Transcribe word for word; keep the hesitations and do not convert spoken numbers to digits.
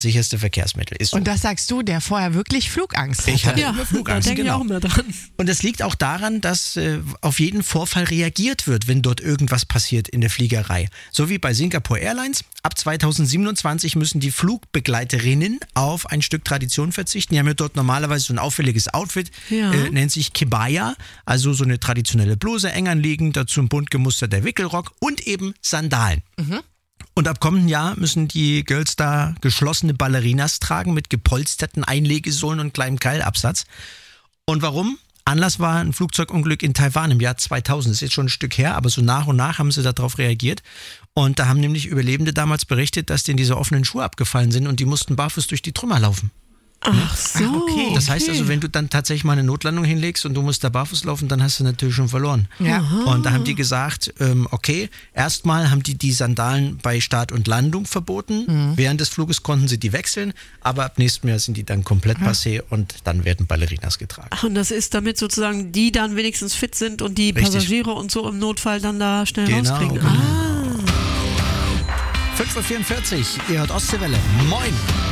sicherste Verkehrsmittel. Ist so. Und das sagst du, der vorher wirklich Flugangst hatte. Ich hatte Ja, immer da Flugangst, denke ich genau. auch immer dran. Und das liegt auch daran, dass äh, auf jeden Vorfall reagiert wird, wenn dort irgendwas passiert in der Fliegerei. So wie bei Singapore Airlines. Ab zweitausendsiebenundzwanzig müssen die Flugbegleiterinnen auf ein Stück Tradition verzichten. Die haben ja dort normalerweise so ein auffälliges Outfit, Ja. äh, nennt sich Kebaya, also so eine traditionelle Bluse, eng anliegend, dazu ein bunt gemusterter Wickelrock und eben Sandalen. Und ab kommenden Jahr müssen die Girls da geschlossene Ballerinas tragen mit gepolsterten Einlegesohlen und kleinem Keilabsatz. Und warum? Anlass war ein Flugzeugunglück in Taiwan im Jahr zweitausend. Das ist jetzt schon ein Stück her, aber so nach und nach haben sie darauf reagiert. Und da haben nämlich Überlebende damals berichtet, dass denen diese offenen Schuhe abgefallen sind und die mussten barfuß durch die Trümmer laufen. Ach so. Ah, okay. Das heißt also, wenn du dann tatsächlich mal eine Notlandung hinlegst und du musst da barfuß laufen, dann hast du natürlich schon verloren. Ja. Und da haben die gesagt, ähm, okay, erstmal haben die die Sandalen bei Start und Landung verboten. Mhm. Während des Fluges konnten sie die wechseln, aber ab nächstem Jahr sind die dann komplett passé und dann werden Ballerinas getragen. Ach, und das ist damit sozusagen die dann wenigstens fit sind und die Richtig. Passagiere und so im Notfall dann da schnell Genau, rauskriegen. genau. Ah. fünf Uhr vierundvierzig, ihr hört Ostseewelle. Moin!